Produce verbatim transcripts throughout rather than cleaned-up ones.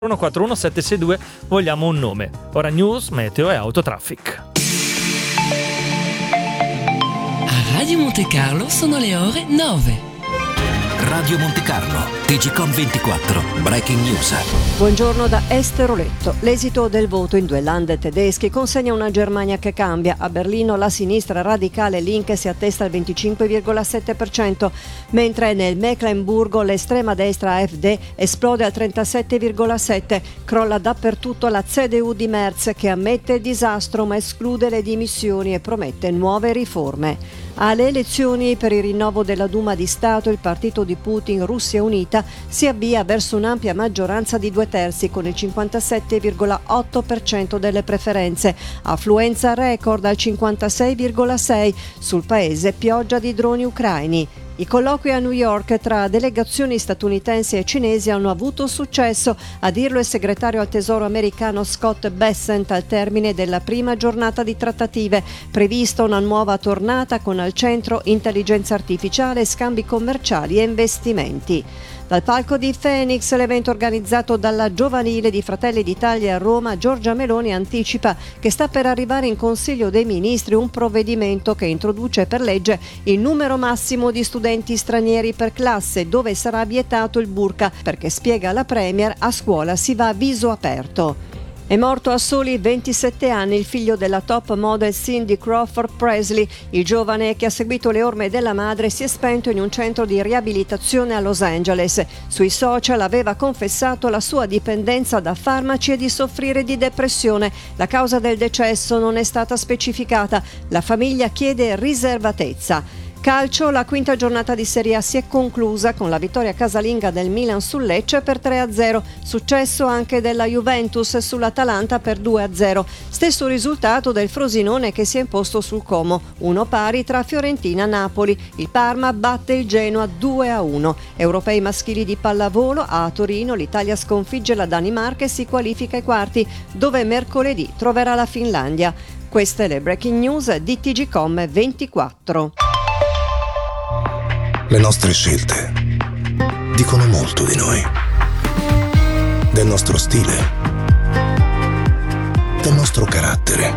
uno quattro uno sette sei due vogliamo un nome. Ora news, meteo e autotraffic. A Radio Monte Carlo sono le ore nove. Radio Monte Carlo, T G Com ventiquattro, Breaking News. Buongiorno da Esteroletto. L'esito del voto in due Länder tedeschi consegna una Germania che cambia. A Berlino la sinistra radicale Linke si attesta al venticinque virgola sette per cento, mentre nel Mecklenburgo l'estrema destra A F D esplode al trentasette virgola sette per cento. Crolla dappertutto la C D U di Merz, che ammette il disastro ma esclude le dimissioni e promette nuove riforme. Alle elezioni per il rinnovo della Duma di Stato, il partito di Putin, Russia Unita, si avvia verso un'ampia maggioranza di due terzi con il cinquantasette virgola otto per cento delle preferenze. Affluenza record al cinquantasei virgola sei per cento. Sul paese pioggia di droni ucraini. I colloqui a New York tra delegazioni statunitensi e cinesi hanno avuto successo, a dirlo il segretario al Tesoro americano Scott Bessent al termine della prima giornata di trattative. Prevista una nuova tornata con al centro intelligenza artificiale, scambi commerciali e investimenti. Dal palco di Phoenix, l'evento organizzato dalla giovanile di Fratelli d'Italia a Roma, Giorgia Meloni anticipa che sta per arrivare in Consiglio dei Ministri un provvedimento che introduce per legge il numero massimo di studenti stranieri per classe, dove sarà vietato il burqa, perché, spiega la Premier, a scuola si va a viso aperto. È morto a soli ventisette anni il figlio della top model Cindy Crawford Presley. Il giovane, che ha seguito le orme della madre, si è spento in un centro di riabilitazione a Los Angeles. Sui social aveva confessato la sua dipendenza da farmaci e di soffrire di depressione. La causa del decesso non è stata specificata. La famiglia chiede riservatezza. Calcio, la quinta giornata di Serie A si è conclusa con la vittoria casalinga del Milan sul Lecce per tre a zero, successo anche della Juventus sull'Atalanta per due a zero, stesso risultato del Frosinone che si è imposto sul Como, uno pari tra Fiorentina e Napoli. Il Parma batte il Genoa due a uno. Europei maschili di pallavolo, a Torino l'Italia sconfigge la Danimarca e si qualifica ai quarti, dove mercoledì troverà la Finlandia. Queste le breaking news di T G Com ventiquattro. Le nostre scelte dicono molto di noi, del nostro stile, del nostro carattere,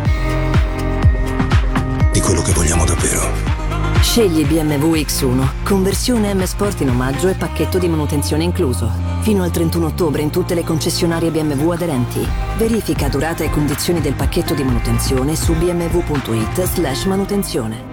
di quello che vogliamo davvero. Scegli B M W X uno, conversione M Sport in omaggio e pacchetto di manutenzione incluso. Fino al trentuno ottobre in tutte le concessionarie B M W aderenti. Verifica durata e condizioni del pacchetto di manutenzione su b m w punto i t slash manutenzione.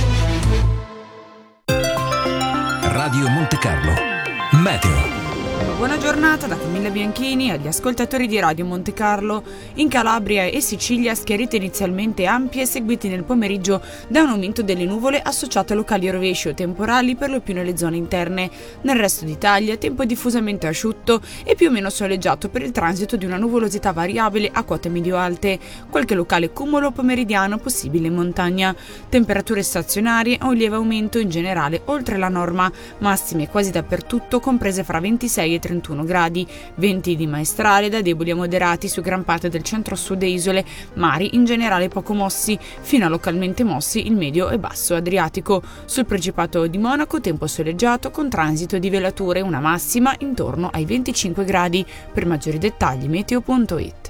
Radio Monte Carlo, meteo. Buona giornata da Camilla Bianchini agli ascoltatori di Radio Monte Carlo. In Calabria e Sicilia schiarite inizialmente ampie, seguiti nel pomeriggio da un aumento delle nuvole associate a locali rovesci o temporali per lo più nelle zone interne. Nel resto d'Italia tempo diffusamente asciutto e più o meno soleggiato per il transito di una nuvolosità variabile a quote medio-alte. Qualche locale cumulo pomeridiano possibile in montagna. Temperature stazionarie a un lieve aumento in generale oltre la norma, massime quasi dappertutto comprese fra ventisei e trentuno gradi, venti di maestrale da deboli a moderati su gran parte del centro-sud e isole, mari in generale poco mossi, fino a localmente mossi il medio e basso Adriatico. Sul Principato di Monaco tempo soleggiato con transito di velature, una massima intorno ai venticinque gradi. Per maggiori dettagli meteo punto it.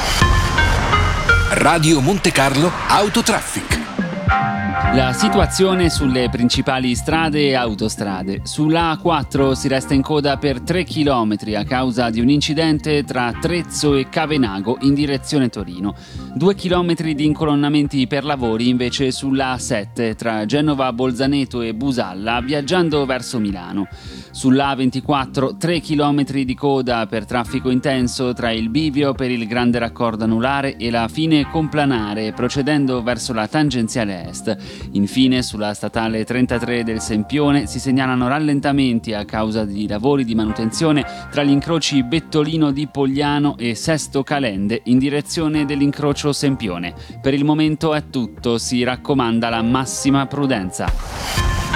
Radio Monte Carlo Autotraffic. La situazione sulle principali strade e autostrade. Sulla A quattro si resta in coda per tre chilometri a causa di un incidente tra Trezzo e Cavenago in direzione Torino. Due chilometri di incolonnamenti per lavori invece sulla A sette tra Genova, Bolzaneto e Busalla viaggiando verso Milano. Sulla A ventiquattro tre chilometri di coda per traffico intenso tra il bivio per il grande raccordo anulare e la fine complanare procedendo verso la tangenziale est. Infine sulla statale trentatré del Sempione si segnalano rallentamenti a causa di lavori di manutenzione tra gli incroci Bettolino di Pogliano e Sesto Calende in direzione dell'incrocio Sempione. Per il momento è tutto, si raccomanda la massima prudenza.